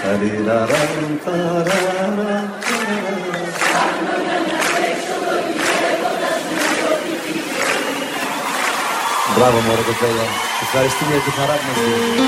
Μπράβο μωρέ κοπέλα. Ευχαριστούμε για τη χαρά μας.